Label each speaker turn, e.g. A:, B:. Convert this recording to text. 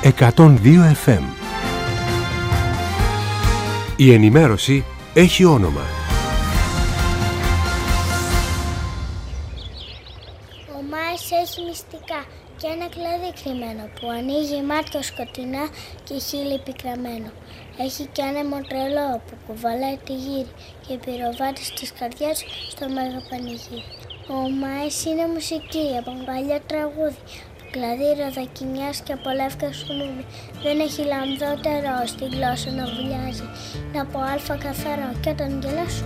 A: 102 FM. Η ενημέρωση έχει όνομα.
B: Ο Μάης έχει μυστικά και ένα κλαδί κρυμμένο που ανοίγει μάτια σκοτεινά και χείλη πικραμένο. Έχει κι άνεμο τρελό που κουβαλάει τη γύρι και πυροβάτη στις καρδιές στο μέγα πανηγύρι. Ο Μάης είναι μουσική από παλιά τραγούδι, κλαδί ροδακινιάς και από λεύκα σουλούμι. Δεν έχει λαμδότερο στη γλώσσα να βουλιάζει, είναι από αλφα καθαρό και όταν γελά σου